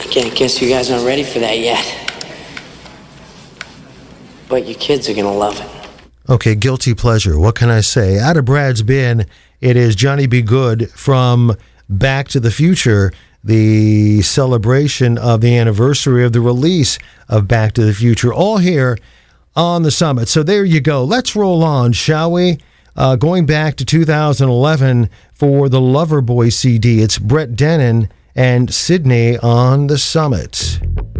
Guess you guys aren't ready for that yet. But your kids are gonna love it. Okay, guilty pleasure. What can I say? Out of Brad's bin, it is Johnny B. Good from Back to the Future, the celebration of the anniversary of the release of Back to the Future, all here on the Summit. So there you go. Let's roll on, shall we? Going back to 2011 for the Loverboy CD. It's Brett Dennen and Sydney on the Summit.